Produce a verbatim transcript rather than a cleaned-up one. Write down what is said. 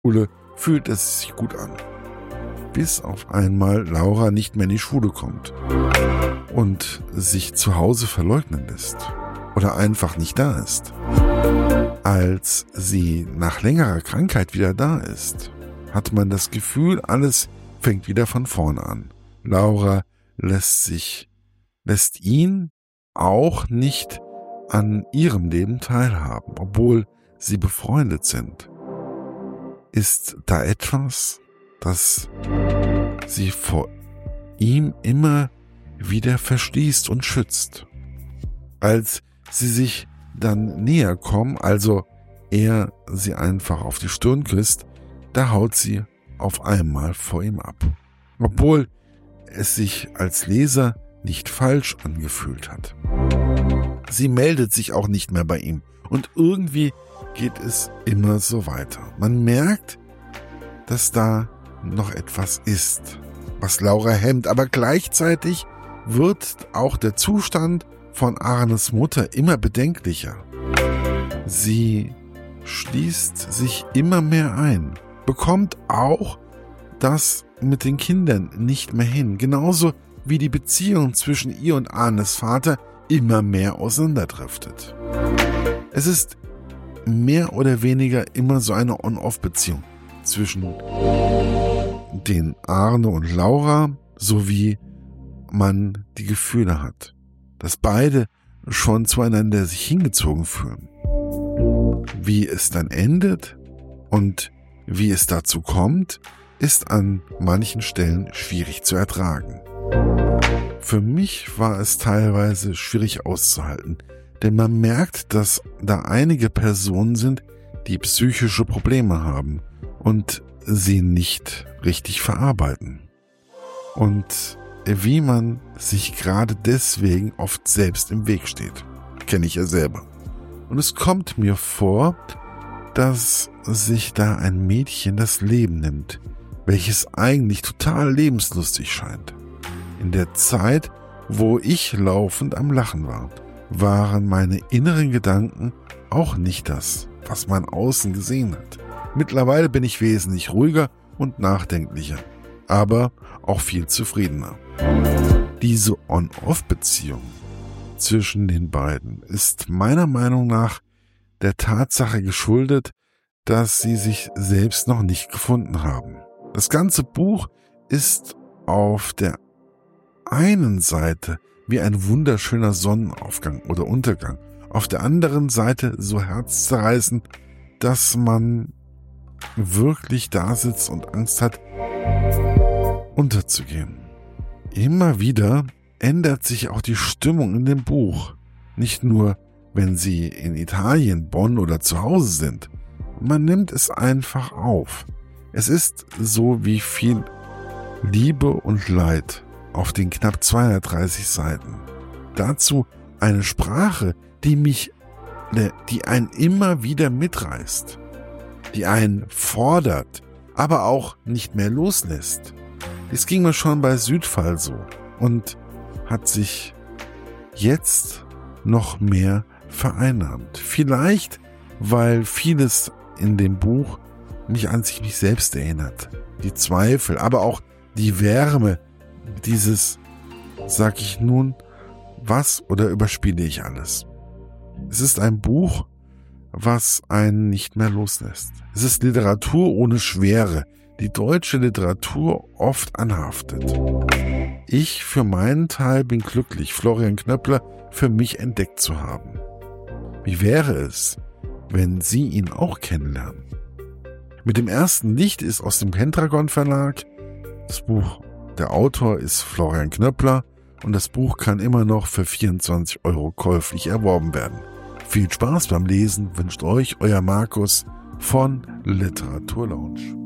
Schule fühlt es sich gut an. Bis auf einmal Laura nicht mehr in die Schule kommt und sich zu Hause verleugnen lässt oder einfach nicht da ist. Als sie nach längerer Krankheit wieder da ist, hat man das Gefühl, alles fängt wieder von vorne an. Laura lässt sich, lässt ihn auch nicht an ihrem Leben teilhaben, obwohl sie befreundet sind. Ist da etwas, das sie vor ihm immer wieder verschließt und schützt? Als sie sich dann näher kommen, also er sie einfach auf die Stirn küsst, da haut sie auf einmal vor ihm ab. Obwohl es sich als Leser nicht falsch angefühlt hat. Sie meldet sich auch nicht mehr bei ihm und irgendwie geht es immer so weiter. Man merkt, dass da noch etwas ist, was Laura hemmt, aber gleichzeitig wird auch der Zustand von Arnes Mutter immer bedenklicher. Sie schließt sich immer mehr ein, bekommt auch das mit den Kindern nicht mehr hin, genauso wie die Beziehung zwischen ihr und Arnes Vater immer mehr auseinanderdriftet. Es ist mehr oder weniger immer so eine On-Off-Beziehung zwischen den Arne und Laura, sowie man die Gefühle hat, dass beide schon zueinander sich hingezogen fühlen. Wie es dann endet und wie es dazu kommt, ist an manchen Stellen schwierig zu ertragen. Für mich war es teilweise schwierig auszuhalten, denn man merkt, dass da einige Personen sind, die psychische Probleme haben und sie nicht richtig verarbeiten. Und wie man sich gerade deswegen oft selbst im Weg steht, kenne ich ja selber. Und es kommt mir vor, dass sich da ein Mädchen das Leben nimmt, welches eigentlich total lebenslustig scheint. In der Zeit, wo ich laufend am Lachen war, waren meine inneren Gedanken auch nicht das, was man außen gesehen hat. Mittlerweile bin ich wesentlich ruhiger und nachdenklicher, aber auch viel zufriedener. Diese On-Off-Beziehung zwischen den beiden ist meiner Meinung nach der Tatsache geschuldet, dass sie sich selbst noch nicht gefunden haben. Das ganze Buch ist auf der einen Seite wie ein wunderschöner Sonnenaufgang oder Untergang, auf der anderen Seite so herzzerreißend, dass man wirklich da sitzt und Angst hat, unterzugehen. Immer wieder ändert sich auch die Stimmung in dem Buch. Nicht nur, wenn sie in Italien, Bonn oder zu Hause sind. Man nimmt es einfach auf. Es ist so wie viel Liebe und Leid auf den knapp zweihundertdreißig Seiten. Dazu eine Sprache, die mich, die einen immer wieder mitreißt, die einen fordert, aber auch nicht mehr loslässt. Das ging mir schon bei Südfall so und hat sich jetzt noch mehr vereinnahmt. Vielleicht, weil vieles in dem Buch mich an sich mich selbst erinnert. Die Zweifel, aber auch die Wärme, dieses, sag ich nun, was oder überspiele ich alles? Es ist ein Buch, was einen nicht mehr loslässt. Es ist Literatur ohne Schwere, die deutsche Literatur oft anhaftet. Ich für meinen Teil bin glücklich, Florian Knöppler für mich entdeckt zu haben. Wie wäre es, wenn Sie ihn auch kennenlernen? Mit dem ersten Licht ist aus dem Pendragon Verlag. Das Buch, der Autor ist Florian Knöppler und das Buch kann immer noch für vierundzwanzig Euro käuflich erworben werden. Viel Spaß beim Lesen wünscht euch euer Markus von Literatur Lounge.